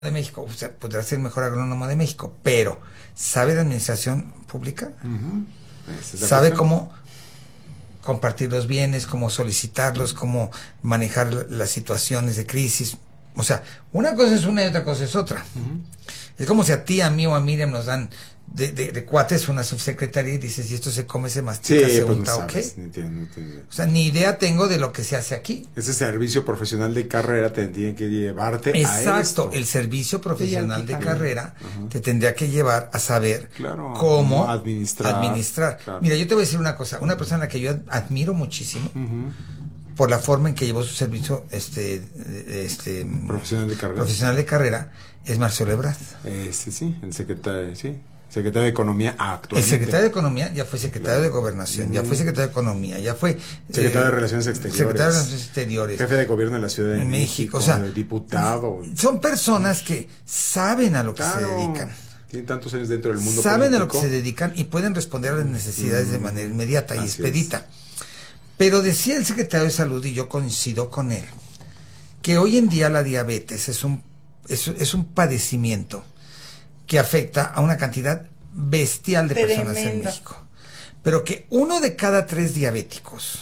de México, o sea, podrá ser el mejor agrónomo de México, pero ¿sabe de administración pública? Ujú. Esa es la ¿Sabe cuestión. cómo compartir los bienes, cómo solicitarlos, cómo manejar las situaciones de crisis? O sea, una cosa es una y otra cosa es otra. Ujú. Es como si a ti, a mí o a Miriam nos dan de cuates una subsecretaría y dices, ¿y esto se come, se mastica, Sí, se pues no unta o qué? sabes, no tiene. O sea, ni idea tengo de lo que se hace aquí. Ese servicio profesional de carrera te tiene que llevarte a Exacto, esto. el servicio profesional de Sí, carrera Ajá. te tendría que llevar a saber Claro, cómo cómo administrar. Claro. Mira, yo te voy a decir una cosa, una persona que yo admiro muchísimo Ujú. por la forma en que llevó su servicio Profesional de carrera. profesional de carrera es Marcelo Ebrard. Sí, el secretario, sí. Secretario de Economía El actualmente. secretario de Economía ya fue secretario Claro. de Gobernación, ya fue secretario de Economía, ya fue Secretario de Relaciones Exteriores. secretario de Relaciones Exteriores. Jefe de gobierno de la Ciudad de En México, o sea, diputado. son personas que saben a lo que Claro, se dedican. tienen tantos años dentro del mundo Saben a lo que político. se dedican y pueden responder a las necesidades de manera inmediata y Así expedita. Pero decía el secretario de Salud, y yo coincido con él, que hoy en día la diabetes es un padecimiento que afecta a una cantidad bestial de personas en Tremenda. México. Pero que uno de cada tres diabéticos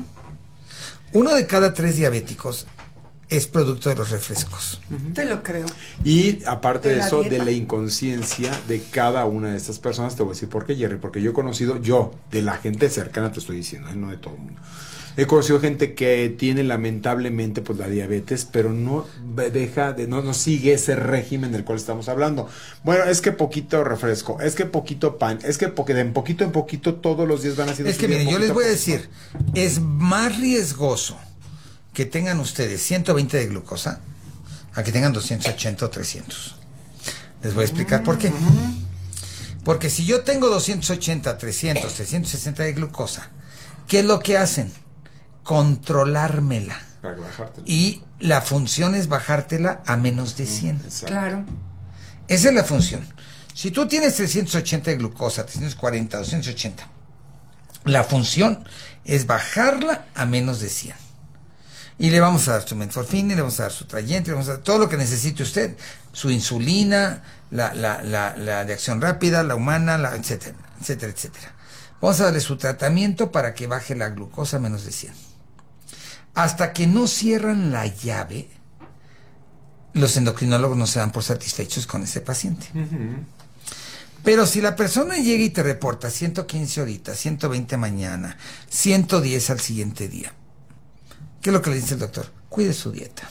es producto de los refrescos. Te lo creo. Y aparte De de la eso, dieta. de la inconsciencia de cada una de estas personas, te voy a decir por qué, Jerry, porque yo he conocido, de la gente cercana te estoy diciendo, no de todo el mundo. He conocido gente que tiene lamentablemente pues la diabetes, pero no no sigue ese régimen del cual estamos hablando. Bueno, es que poquito refresco, es que poquito pan, es que de en poquito todos los días van haciendo. Es que miren, yo les voy a decir, es más riesgoso que tengan ustedes 120 de glucosa a que tengan 280 o 300. Les voy a explicar por qué. Porque si yo tengo 280, 300, 360 de glucosa, ¿qué es lo que hacen? Controlármela. Para bajarte. Y la función es bajártela a menos de 100. Exacto. Claro. Esa es la función. Si tú tienes 380 de glucosa, 340, 280, la función es bajarla a menos de 100. Y le vamos a dar su metformina, le vamos a dar su trayente, le vamos a dar todo lo que necesite usted, su insulina, la de acción rápida, la humana, etcétera, etcétera, etcétera. Vamos a darle su tratamiento para que baje la glucosa a menos de 100. Hasta que no cierran la llave, los endocrinólogos no se dan por satisfechos con ese paciente. Pero si la persona llega y te reporta 115 ahorita, 120 mañana, 110 al siguiente día, ¿qué es lo que le dice el doctor? Cuide su dieta.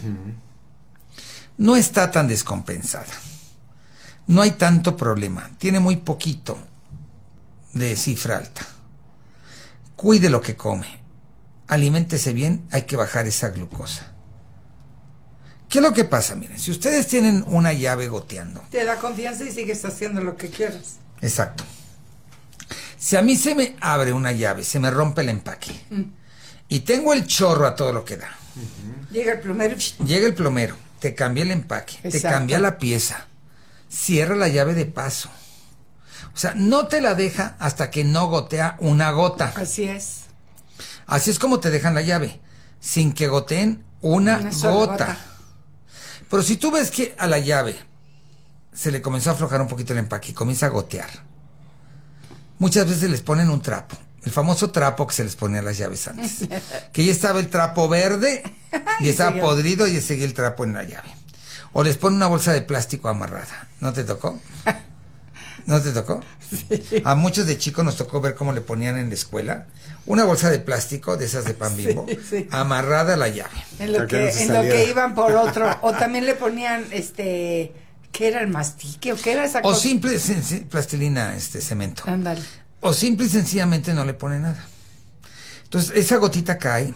No está tan descompensada. No hay tanto problema. Tiene muy poquito de cifra alta. Cuide lo que come. Aliméntese bien, hay que bajar esa glucosa. ¿Qué es lo que pasa? Miren, si ustedes tienen una llave goteando. Te da confianza y sigues haciendo lo que quieras. Exacto. Si a mí se me abre una llave, se me rompe el empaque. Y tengo el chorro a todo lo que da. Llega el plomero. Llega el plomero, te cambia el empaque, te Exacto. cambia la pieza, cierra la llave de paso. O sea, no te la deja hasta que no gotea una gota. Así es. Así es como te dejan la llave, sin que goteen una sola gota. Pero si tú ves que a la llave se le comenzó a aflojar un poquito el empaque y comienza a gotear, muchas veces les ponen un trapo, el famoso trapo que se les ponía a las llaves antes, que ya estaba el trapo verde y estaba seguía. podrido y seguía el trapo en la llave. O les ponen una bolsa de plástico amarrada. ¿No te tocó? ¿No te tocó? Sí. A muchos de chicos nos tocó ver cómo le ponían en la escuela una bolsa de plástico, de esas de pan Bimbo, sí. amarrada a la llave. En lo Para que no se en lo saliera. que iban por otro. O también le ponían, ¿qué era el mastique? ¿O qué era esa O cosa? simple plastilina, cemento. Ándale. O simple y sencillamente no le pone nada. Entonces, esa gotita cae.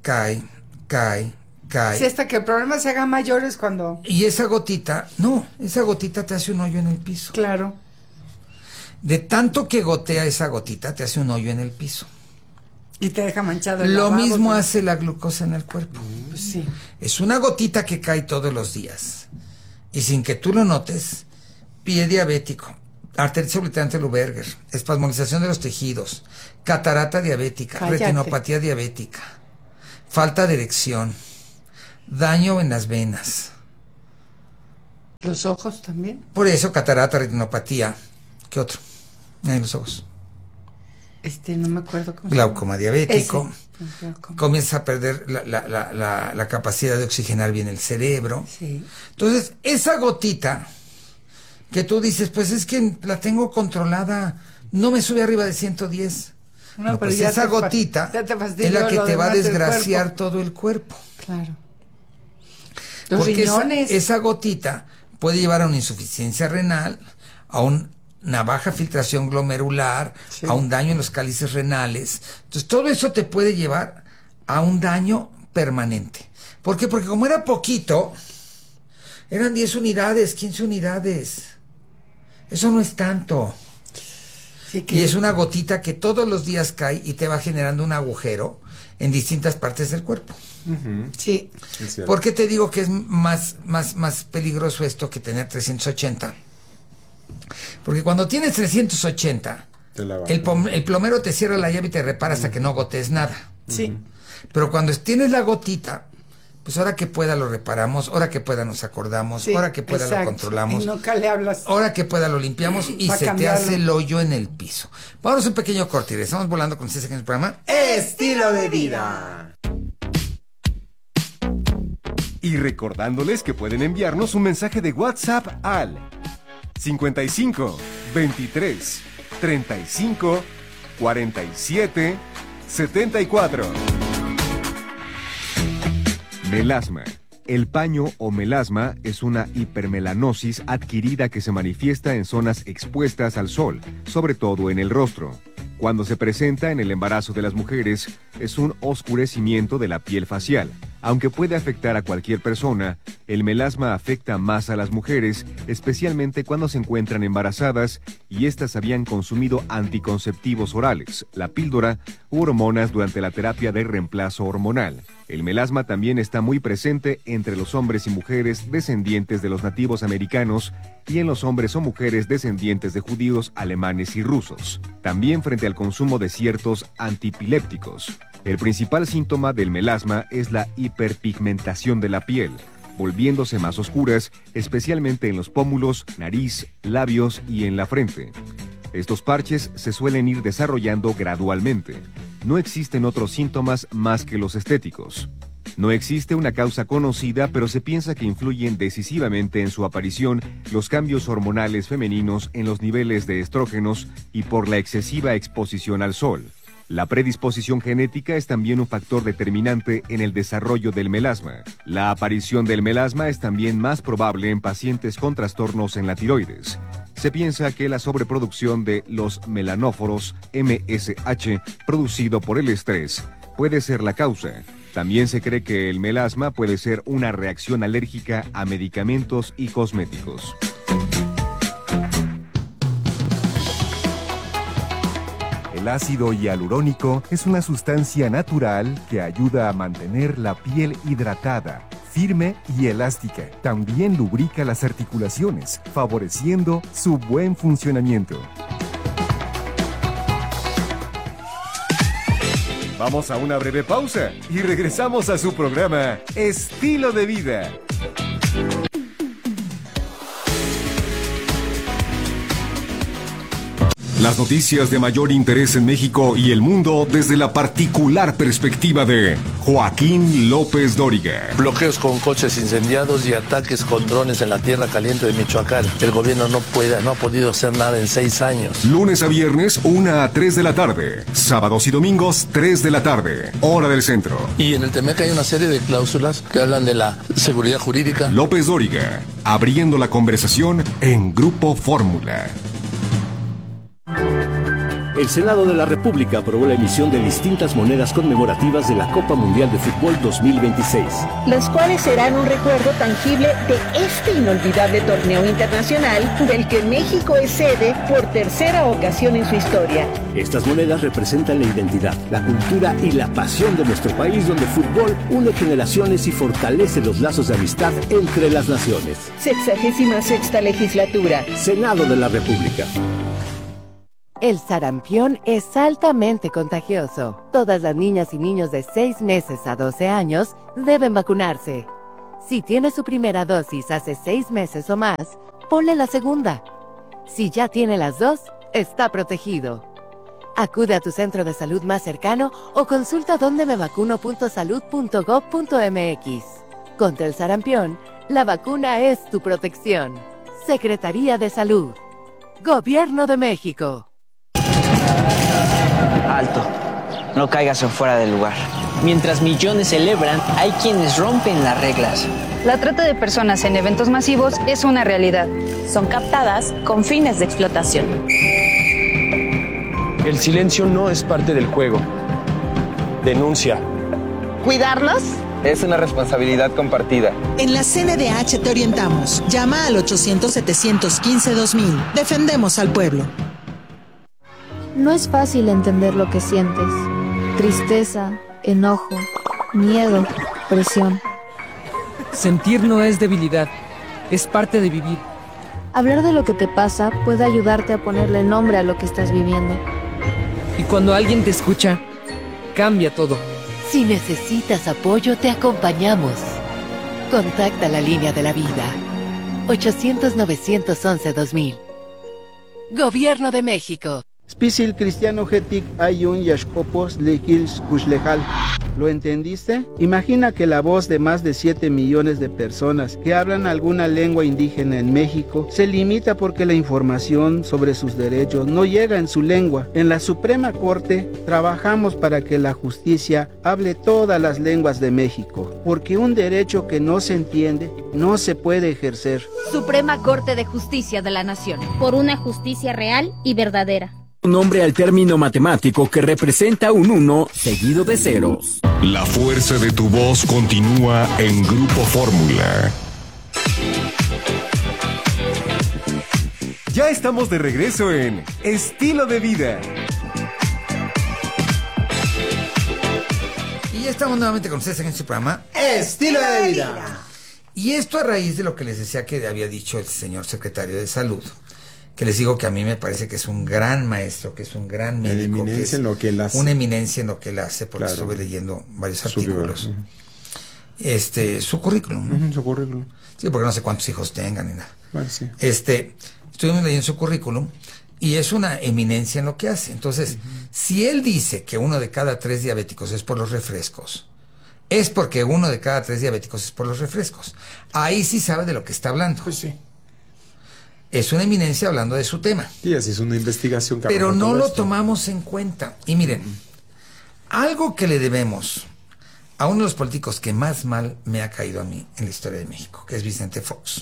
Sí, hasta que el problema se haga mayor es cuando... Y esa gotita te hace un hoyo en el piso. Claro. De tanto que gotea esa gotita, te hace un hoyo en el piso. Y te deja manchado el Lo lavabo, mismo ¿no? hace la glucosa en el cuerpo. Pues sí. Es una gotita que cae todos los días. Y sin que tú lo notes, pie diabético, arteritis obliterante Luberger, espasmolización de los tejidos, catarata diabética, Cállate. retinopatía diabética, falta de erección, daño en las venas, Los ojos también. Por eso, catarata, retinopatía. ¿Qué otro? En los ojos. No me acuerdo cómo Glaucoma diabético. Ese, glaucoma. Comienza a perder la capacidad de oxigenar bien el cerebro. Sí. Entonces, esa gotita que tú dices, pues es que la tengo controlada, no me sube arriba de 110. No, pero pues ya esa gotita ya te es fastidió la que lo te va a demás del desgraciar cuerpo. todo el cuerpo. Claro. Los Porque riñones. esa gotita puede llevar a una insuficiencia renal, a una baja filtración glomerular, Sí. a un daño en los cálices renales. Entonces, todo eso te puede llevar a un daño permanente. ¿Por qué? Porque como era poquito, eran 10 unidades, 15 unidades. Eso no es tanto. Sí, que Y es una gotita que todos los días cae y te va generando un agujero en distintas partes del cuerpo. Sí. Es cierto. ¿Por qué te digo que es más peligroso esto que tener 380? Porque cuando tienes 380, Te la va. el plomero te cierra la llave y te repara hasta que no gotees nada. Sí. Pero cuando tienes la gotita, pues ahora que pueda lo reparamos, ahora que pueda nos acordamos, Sí, ahora que pueda lo exacto. controlamos, Y nunca le hablas. ahora que pueda lo limpiamos y Pa' se te cambiarlo. hace el hoyo en el piso. Vamos a un pequeño corte y regresamos volando con ustedes aquí en el programa. Estilo de vida. Y recordándoles que pueden enviarnos un mensaje de WhatsApp al 55 23 35 47 74. Melasma. El paño o melasma es una hipermelanosis adquirida que se manifiesta en zonas expuestas al sol, sobre todo en el rostro. Cuando se presenta en el embarazo de las mujeres, es un oscurecimiento de la piel facial. Aunque puede afectar a cualquier persona, el melasma afecta más a las mujeres, especialmente cuando se encuentran embarazadas y éstas habían consumido anticonceptivos orales, la píldora u hormonas durante la terapia de reemplazo hormonal. El melasma también está muy presente entre los hombres y mujeres descendientes de los nativos americanos y en los hombres o mujeres descendientes de judíos, alemanes y rusos. También frente al consumo de ciertos antipilépticos. El principal síntoma del melasma es la hiperpigmentación de la piel, volviéndose más oscuras, especialmente en los pómulos, nariz, labios y en la frente. Estos parches se suelen ir desarrollando gradualmente. No existen otros síntomas más que los estéticos. No existe una causa conocida, pero se piensa que influyen decisivamente en su aparición los cambios hormonales femeninos en los niveles de estrógenos y por la excesiva exposición al sol. La predisposición genética es también un factor determinante en el desarrollo del melasma. La aparición del melasma es también más probable en pacientes con trastornos en la tiroides. Se piensa que la sobreproducción de los melanóforos MSH producido por el estrés puede ser la causa. También se cree que el melasma puede ser una reacción alérgica a medicamentos y cosméticos. El ácido hialurónico es una sustancia natural que ayuda a mantener la piel hidratada, firme y elástica. También lubrica las articulaciones, favoreciendo su buen funcionamiento. Vamos a una breve pausa y regresamos a su programa Estilo de Vida. Las noticias de mayor interés en México y el mundo desde la particular perspectiva de Joaquín López Dóriga. Bloqueos con coches incendiados y ataques con drones en la tierra caliente de Michoacán. El gobierno no ha podido hacer nada en 6 años. Lunes a viernes, 1 a 3 de la tarde. Sábados y domingos, 3 de la tarde. Hora del centro. Y en el TEMEC hay una serie de cláusulas que hablan de la seguridad jurídica. López Dóriga, abriendo la conversación en Grupo Fórmula. El Senado de la República aprobó la emisión de distintas monedas conmemorativas de la Copa Mundial de Fútbol 2026. Las cuales serán un recuerdo tangible de este inolvidable torneo internacional del que México es sede por tercera ocasión en su historia. Estas monedas representan la identidad, la cultura y la pasión de nuestro país, donde el fútbol une generaciones y fortalece los lazos de amistad entre las naciones. 66ª legislatura. Senado de la República. El sarampión es altamente contagioso. Todas las niñas y niños de 6 meses a 12 años deben vacunarse. Si tiene su primera dosis hace 6 meses o más, ponle la segunda. Si ya tiene las 2, está protegido. Acude a tu centro de salud más cercano o consulta dondemevacuno.salud.gov.mx. Contra el sarampión, la vacuna es tu protección. Secretaría de Salud. Gobierno de México. Alto. No caigas en fuera del lugar. Mientras millones celebran, hay quienes rompen las reglas. La trata de personas en eventos masivos es una realidad. Son captadas con fines de explotación. El silencio no es parte del juego. Denuncia. ¿Cuidarlos? Es una responsabilidad compartida. En la CNDH te orientamos. Llama al 800-715-2000. Defendemos al pueblo. No es fácil entender lo que sientes. Tristeza, enojo, miedo, presión. Sentir no es debilidad, es parte de vivir. Hablar de lo que te pasa puede ayudarte a ponerle nombre a lo que estás viviendo. Y cuando alguien te escucha, cambia todo. Si necesitas apoyo, te acompañamos. Contacta la línea de la vida. 800-911-2000. Gobierno de México. Spisil cristiano getic ayun yashkopos lekils kushlejal. ¿Lo entendiste? Imagina que la voz de más de 7 millones de personas que hablan alguna lengua indígena en México se limita porque la información sobre sus derechos no llega en su lengua. En la Suprema Corte trabajamos para que la justicia hable todas las lenguas de México, porque un derecho que no se entiende no se puede ejercer. Suprema Corte de Justicia de la Nación. Por una justicia real y verdadera. Un nombre al término matemático que representa un 1 seguido de ceros. La fuerza de tu voz continúa en Grupo Fórmula. Ya estamos de regreso en Estilo de Vida. Y ya estamos nuevamente con ustedes en su programa Estilo de Vida. Y esto a raíz de lo que les decía que había dicho el señor secretario de Salud, que les digo que a mí me parece que es un gran maestro, que es un gran médico, que es en lo que él hace. Una eminencia en lo que él hace, porque estuve leyendo varios artículos. Su currículum. Su currículum. Sí, porque no sé cuántos hijos tengan ni nada. Bueno, sí. Estuvimos leyendo su currículum y es una eminencia en lo que hace. Entonces, si él dice que 1 de cada 3 diabéticos es por los refrescos, es porque 1 de cada 3 diabéticos es por los refrescos. Ahí sí sabe de lo que está hablando. Pues sí. Es una eminencia hablando de su tema. Sí, así es una investigación. Pero no lo tomamos en cuenta. Y miren, algo que le debemos a uno de los políticos que más mal me ha caído a mí en la historia de México, que es Vicente Fox.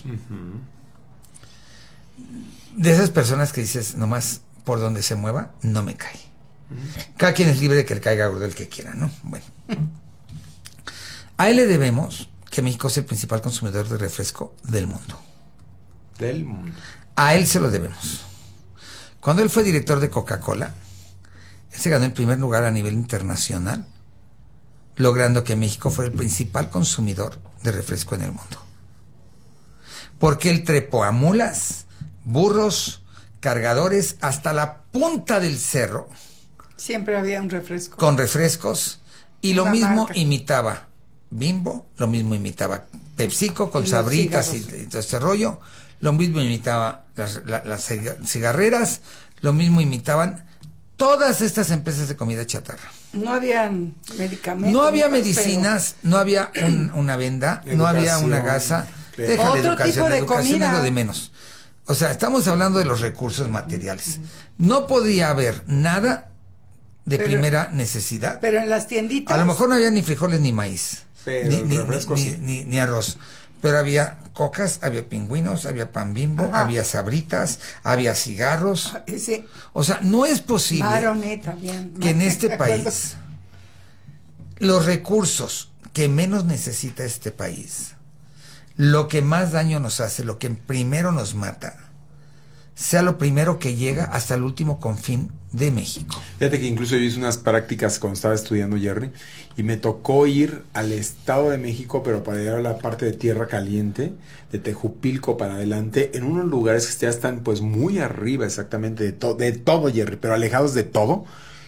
De esas personas que dices, nomás por donde se mueva, no me cae. Cada quien es libre de que le caiga gordo el que quiera, ¿no? Bueno. A él le debemos que México es el principal consumidor de refresco del mundo. Del mundo. A él se lo debemos. Cuando él fue director de Coca-Cola, él se ganó el primer lugar a nivel internacional, logrando que México fuera el principal consumidor de refresco en el mundo. Porque él trepó a mulas, burros, cargadores, hasta la punta del cerro. Siempre había un refresco. Con refrescos, y lo Una mismo marca. imitaba Bimbo, lo mismo imitaba PepsiCo con Y los Sabritas y cigarros. todo este rollo, lo mismo imitaba las cigarreras, lo mismo imitaban todas estas empresas de comida chatarra. No habían medicamentos. No había pero- medicinas, no había una venda, no había una gasa. Deja la Otro educación, tipo la de educación comida. es lo de menos. O sea, estamos hablando de los recursos materiales. No podía haber nada de Pero- primera necesidad. Pero en las tienditas. A lo mejor no había ni frijoles ni maíz, Pero ni, el ni- refresco ni- sí. ni arroz. Pero había cocas, había pingüinos, había pan Bimbo, Ajá. había Sabritas, había cigarros. Ese O sea, no es posible Maronet también. que en este ¿Me acuerdo? país los recursos que menos necesita este país, lo que más daño nos hace, lo que primero nos mata, sea lo primero que llega hasta el último confín de México. Fíjate que incluso yo hice unas prácticas cuando estaba estudiando, Jerry, y me tocó ir al Estado de México, pero para llegar a la parte de Tierra Caliente, de Tejupilco para adelante, en unos lugares que ya están pues muy arriba exactamente de todo, Jerry, pero alejados de todo.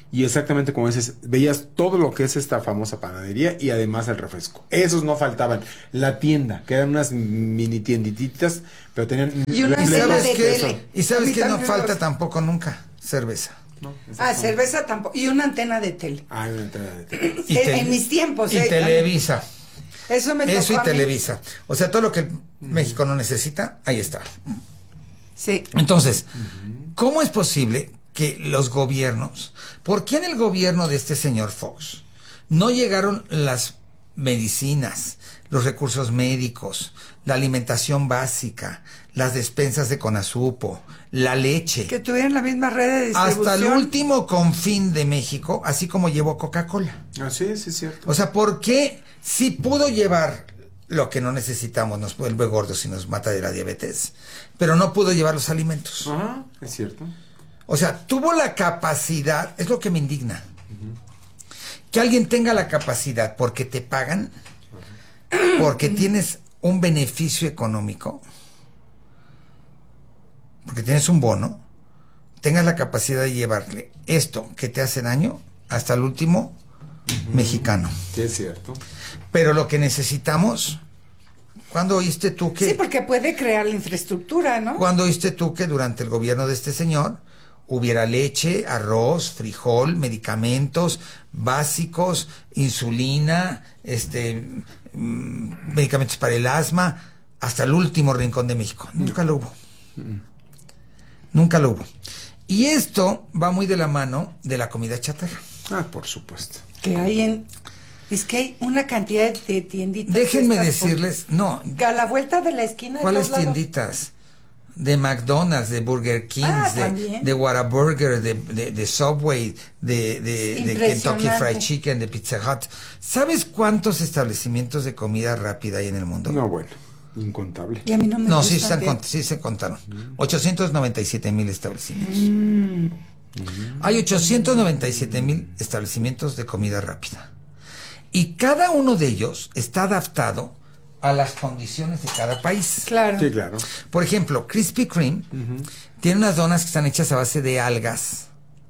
Y exactamente como dices, veías todo lo que es esta famosa panadería y además el refresco. Esos no faltaban. La tienda, que eran unas mini tiendititas, pero tenían... Y una cena de tele. ¿Y sabes qué no falta tampoco nunca? Cerveza. No, cerveza tampoco. Y una antena de tele. Una antena de tele. En mis tiempos. Y Televisa. Eso me tocó. Eso y Televisa. O sea, todo lo que México no necesita, ahí está. Sí. Entonces, ¿cómo es posible que los gobiernos, por qué en el gobierno de este señor Fox no llegaron las medicinas, los recursos médicos, la alimentación básica, las despensas de Conasupo, la leche? Que tuvieran la misma red de distribución. Hasta el último confín de México, así como llevó Coca-Cola. Así es cierto. O sea, ¿por qué si pudo llevar lo que no necesitamos, nos vuelve gordos y nos mata de la diabetes, pero no pudo llevar los alimentos? Ajá, es cierto. O sea, tuvo la capacidad, es lo que me indigna. Que alguien tenga la capacidad porque te pagan, porque tienes un beneficio económico, porque tienes un bono, tengas la capacidad de llevarle esto que te hace daño hasta el último mexicano. Sí, es cierto. Pero lo que necesitamos, ¿cuándo oíste tú que...? Sí, porque puede crear la infraestructura, ¿no? ¿Cuándo oíste tú que durante el gobierno de este señor hubiera leche, arroz, frijol, medicamentos básicos, insulina, medicamentos para el asma, hasta el último rincón de México? Nunca lo hubo. Nunca lo hubo. Y esto va muy de la mano de la comida chatarra. Por supuesto. Que hay es que hay una cantidad de tienditas. Déjenme decirles, no. A la vuelta de la esquina. ¿Cuáles tienditas? De McDonald's, de Burger King, de Whataburger, de Subway, de Kentucky Fried Chicken, de Pizza Hut. ¿Sabes cuántos establecimientos de comida rápida hay en el mundo? No, bueno, incontable. Y a mí no me sí se contaron. 897,000 establecimientos. Hay 897,000 establecimientos de comida rápida. Y cada uno de ellos está adaptado a las condiciones de cada país. Claro. Sí, claro. Por ejemplo, Krispy Kreme tiene unas donas que están hechas a base de algas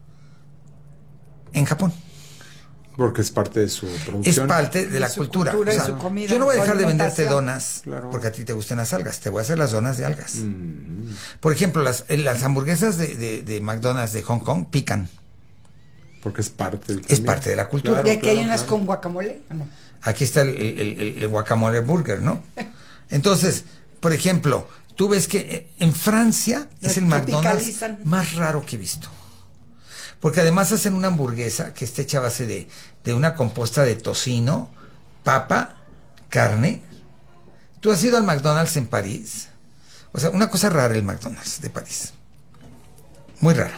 en Japón. Porque es parte de su producción. Es parte de la cultura. O sea, su comida, yo no voy a dejar de venderte alimentación. donas porque a ti te gustan las algas. Te voy a hacer las donas de algas. Por ejemplo, las hamburguesas de McDonald's de Hong Kong pican. Porque es parte del Es parte de la cultura. ¿Y aquí hay unas con guacamole? ¿O no? Aquí está el guacamole burger, ¿no? Entonces, por ejemplo, tú ves que en Francia es el McDonald's más raro que he visto. Porque además hacen una hamburguesa que está hecha a base de una composta de tocino, papa, carne. ¿Tú has ido al McDonald's en París? O sea, una cosa rara el McDonald's de París. Muy rara.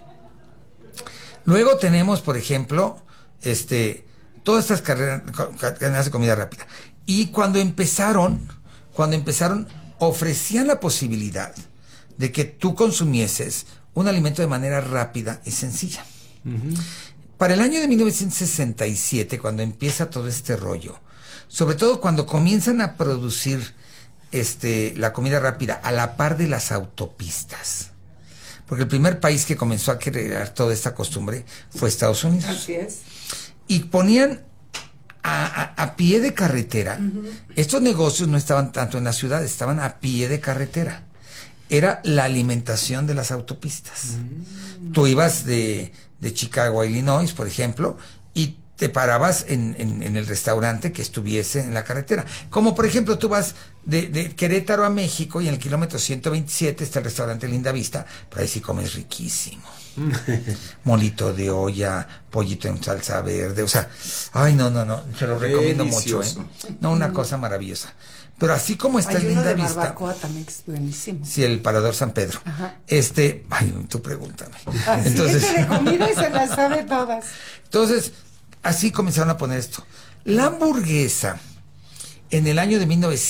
Luego tenemos, por ejemplo, todas estas cadenas de comida rápida. Y cuando empezaron, ofrecían la posibilidad de que tú consumieses un alimento de manera rápida y sencilla. Para el año de 1967, cuando empieza todo este rollo, sobre todo cuando comienzan a producir la comida rápida a la par de las autopistas, porque el primer país que comenzó a crear toda esta costumbre fue Estados Unidos. Así es. Y ponían a pie de carretera. Estos negocios no estaban tanto en la ciudad, estaban a pie de carretera. Era la alimentación de las autopistas. Tú ibas de Chicago a Illinois, por ejemplo, y te parabas en el restaurante que estuviese en la carretera. Como por ejemplo tú vas de Querétaro a México y en el kilómetro 127 está el restaurante Linda Vista, pero ahí sí comes riquísimo. Molito de olla, pollito en salsa verde, o sea, ay no, se lo recomiendo mucho, No, una cosa maravillosa. Pero así como está el Linda Vista. Barbacoa también es buenísimo. Sí, el Parador San Pedro. Ajá. Ay, tú pregúntame. Así Entonces, de comida y se las sabe todas. Entonces, así comenzaron a poner esto. La hamburguesa, en el año de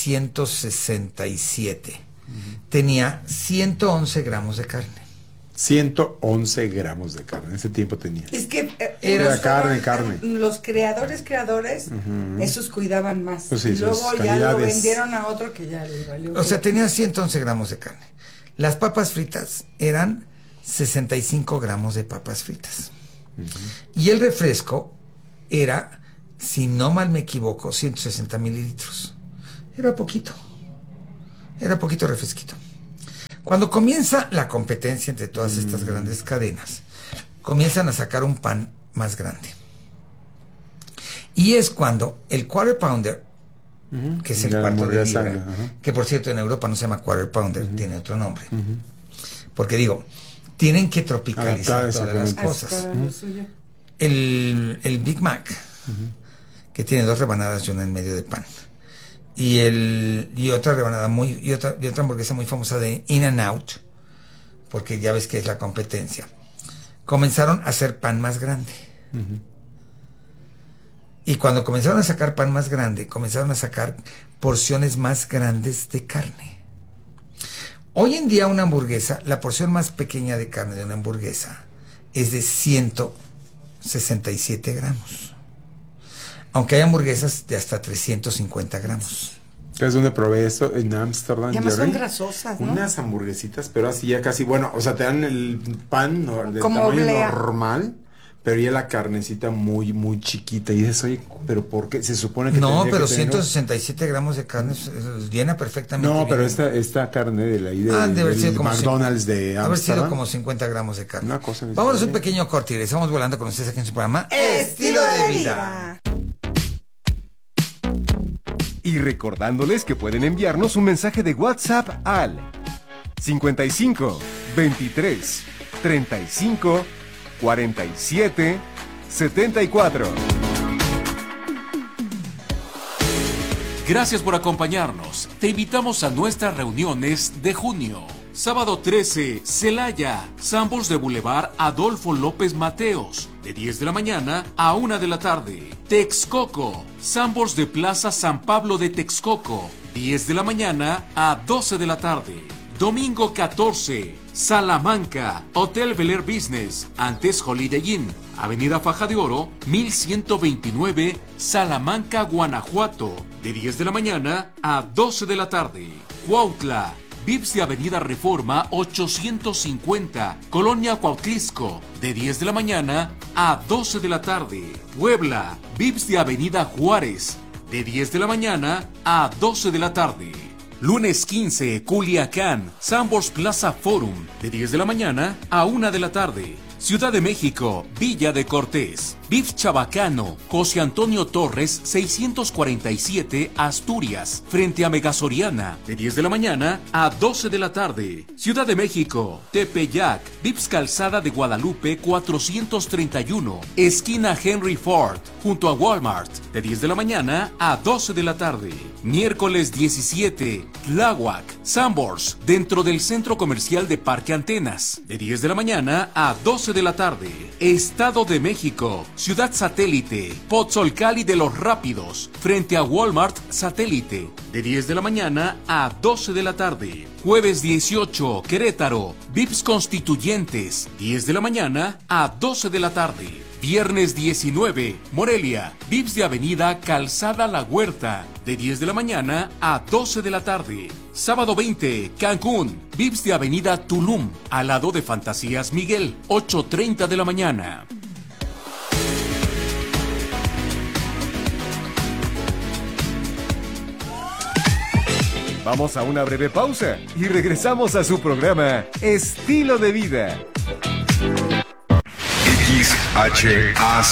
1967, tenía 111 gramos de carne. 111 gramos de carne, en ese tiempo tenía. Es que era carne. Los creadores, esos cuidaban más. Pues sí, y luego ya calidades. lo vendieron a otro que ya le valió. O sea, tenía 111 gramos de carne. Las papas fritas eran 65 gramos de papas fritas. Y el refresco era, si no mal me equivoco, 160 mililitros. Era poquito refresquito. Cuando comienza la competencia entre todas estas grandes cadenas, comienzan a sacar un pan más grande. Y es cuando el Quarter Pounder, que es el cuarto de libra, que por cierto en Europa no se llama Quarter Pounder, tiene otro nombre. Porque digo, tienen que tropicalizar todas las cosas. El Big Mac, que tiene 2 rebanadas y una en medio de pan. Y otra rebanada y otra hamburguesa muy famosa de In-N-Out, porque ya ves que es la competencia. Comenzaron a hacer pan más grande. Y cuando comenzaron a sacar pan más grande, comenzaron a sacar porciones más grandes de carne. Hoy en día una hamburguesa, la porción más pequeña de carne de una hamburguesa es de 167 gramos. Aunque hay hamburguesas de hasta 350 gramos. Es donde probé esto en Ámsterdam. Y además son grasosas, ¿no? Unas hamburguesitas, pero así ya casi, bueno, o sea, te dan el pan de como tamaño oblea. Normal, pero ya la carnecita muy, muy chiquita. Y dices, oye, ¿pero por qué? Se supone que no, pero que tener 167 gramos de carne llena perfectamente. No, pero bien. esta carne de la del McDonald's de Ámsterdam. Haber sido como 50 gramos de carne. Una cosa. Vamos a un pequeño corte y regresamos volando con ustedes aquí en su programa Estilo de Vida. Y recordándoles que pueden enviarnos un mensaje de WhatsApp al 55 23 35 47 74. Gracias por acompañarnos. Te invitamos a nuestras reuniones de junio. Sábado 13, Celaya, Sanborns de Boulevard Adolfo López Mateos, de 10 de la mañana a 1 de la tarde. Texcoco, Sanborns de Plaza San Pablo de Texcoco, 10 de la mañana a 12 de la tarde. Domingo 14, Salamanca, Hotel Bel Air Business, antes Holiday Inn, Avenida Faja de Oro, 1129, Salamanca, Guanajuato, de 10 de la mañana a 12 de la tarde. Cuautla, Vips de Avenida Reforma 850, Colonia Cuautlisco, de 10 de la mañana a 12 de la tarde. Puebla, Vips de Avenida Juárez, de 10 de la mañana a 12 de la tarde. Lunes 15, Culiacán, Sanborns Plaza Forum, de 10 de la mañana a 1 de la tarde. Ciudad de México, Villa de Cortés, Vips Chabacano, José Antonio Torres, 647, Asturias, frente a Megasoriana, de 10 de la mañana a 12 de la tarde. Ciudad de México, Tepeyac, Vips Calzada de Guadalupe, 431, esquina Henry Ford, junto a Walmart, de 10 de la mañana a 12 de la tarde. Miércoles 17, Tláhuac, Sanborns, dentro del Centro Comercial de Parque Antenas, de 10 de la mañana a 12 de la tarde. Estado de México, Ciudad Satélite, Pozzolcali de los Rápidos, frente a Walmart Satélite, de 10 de la mañana a 12 de la tarde. Jueves 18, Querétaro, Vips Constituyentes, 10 de la mañana a 12 de la tarde. Viernes 19, Morelia, Vips de Avenida Calzada La Huerta, de 10 de la mañana a 12 de la tarde. Sábado 20, Cancún, Vips de Avenida Tulum, al lado de Fantasías Miguel, 8:30 de la mañana. Vamos a una breve pausa y regresamos a su programa Estilo de Vida. XHACE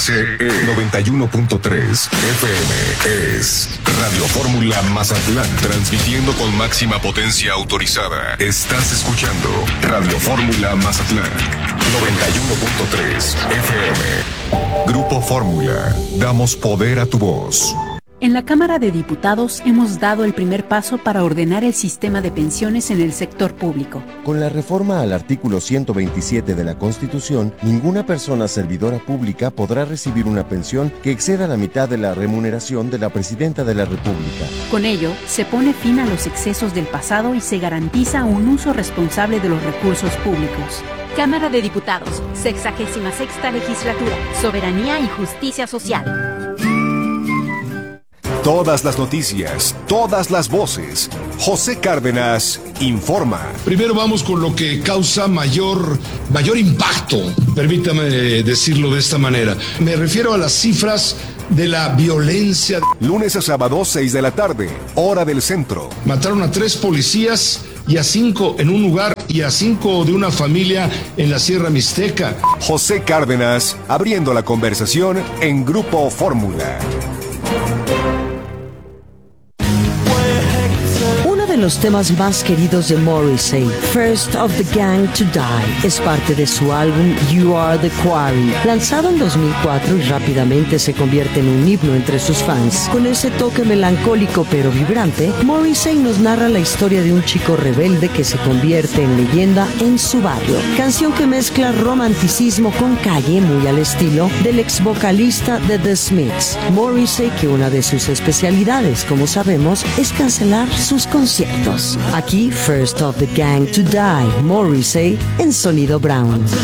91.3 FM es Radio Fórmula Mazatlán, transmitiendo con máxima potencia autorizada. Estás escuchando Radio Fórmula Mazatlán 91.3 FM. Grupo Fórmula, damos poder a tu voz. En la Cámara de Diputados hemos dado el primer paso para ordenar el sistema de pensiones en el sector público. Con la reforma al artículo 127 de la Constitución, ninguna persona servidora pública podrá recibir una pensión que exceda la mitad de la remuneración de la Presidenta de la República. Con ello, se pone fin a los excesos del pasado y se garantiza un uso responsable de los recursos públicos. Cámara de Diputados, 66ª Legislatura, Soberanía y Justicia Social. Todas las noticias, todas las voces, José Cárdenas informa. Primero vamos con lo que causa mayor impacto, permítame decirlo de esta manera. Me refiero a las cifras de la violencia. Lunes a sábado, 6 de la tarde, hora del centro. Mataron a 3 policías y a 5 en un lugar y a 5 de una familia en la Sierra Mixteca. José Cárdenas abriendo la conversación en Grupo Fórmula. De los temas más queridos de Morrissey, First of the Gang to Die, es parte de su álbum You Are the Quarry, lanzado en 2004 y rápidamente se convierte en un himno entre sus fans. Con ese toque melancólico pero vibrante, Morrissey nos narra la historia de un chico rebelde que se convierte en leyenda en su barrio. Canción que mezcla romanticismo con calle, muy al estilo del ex vocalista de The Smiths. Morrissey, que una de sus especialidades, como sabemos, es cancelar sus conciertos. Aquí, First of the Gang to Die, Morrissey en Sonido Brown.